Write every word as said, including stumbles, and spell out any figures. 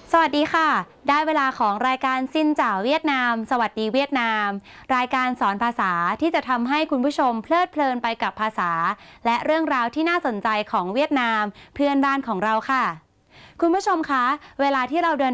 สวัสดีค่ะได้เวลาของรายการซินจ่าเวียดนามสวัสดีเวียดนามรายการสอนภาษาที่จะทำให้คุณผู้ชมเพลิดเพลินไปกับภาษาและเรื่องราวที่น่าสนใจของเวียดนามเพื่อนบ้านของเราค่ะคุณผู้ชมคะเวลาที่เราเดิน